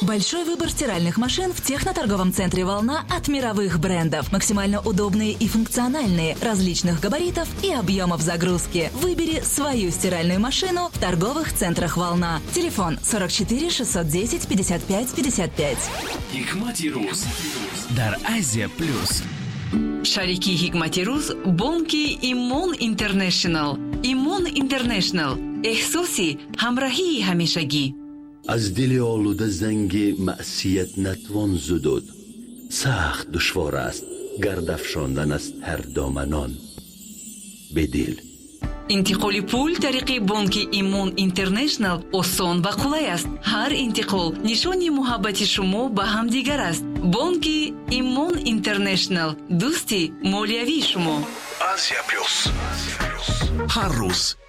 Большой выбор стиральных машин в техноторговом центре «Волна» от мировых брендов. Максимально удобные и функциональные, различных габаритов и объемов загрузки. Выбери свою стиральную машину в торговых центрах «Волна». Телефон 44 610 55 55. Hikmati Ruz дар Азия Плюс. Шарики Hikmati Ruz бонки Имон Интернешнл. Имон Интернешнл. احساسی همراهی همیشگی. از دل آلوده زنگ معصیت نتوان زدود. سخت دشوار است گرد افشاندن از هر دامنان به دل. انتقال پول طریق بانک ایمون اینترنشنل آسان و قلای است. هر انتقال نشانی محبت شما به همدیگر است. بانک ایمون اینترنشنل دوستی مالیوی شما. Азия Плюс. هر روز